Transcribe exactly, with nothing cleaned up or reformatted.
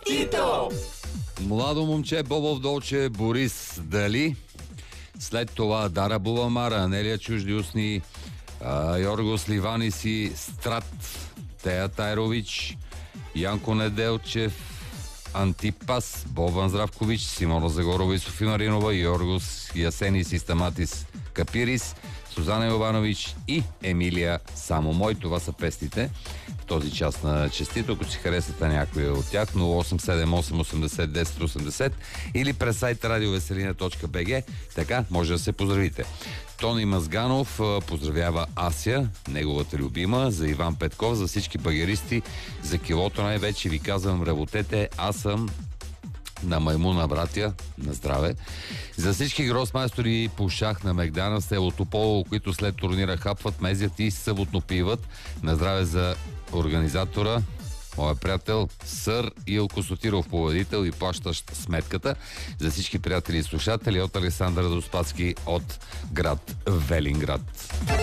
Тито! Младо момче, Бобов Долче, Борис Дали. След това Дара Бувамара, Анелия Чужди устни, Йоргос Ливаниси, Страт, Тея Тайрович, Янко Неделчев, Антипас, Бобан Здравкович, Симона Загорова и Софи Маринова, Йоргос Ясенис и Стаматис Капирис, Сузана Йованович и Емилия Само Мой. Това са песните в този час на честито. Ако си харесате някои от тях, нула осем седем осем осемдесет десет осемдесет или през сайт радиовеселина точка би джи. Така може да се поздравите. Тони Мазганов поздравява Ася, неговата любима, за Иван Петков, за всички багеристи, за килото най-вече ви казвам, работете, аз съм на Маймуна, братя, на здраве. За всички гросмайстори по шах на Мегдана в село Тополо, които след турнира хапват, мезят и съботно пиват, на здраве за организатора, моя приятел Сър Илко Сотиров, победител и плащащ сметката. За всички приятели и слушатели от Александър Доспадски от град Велинград.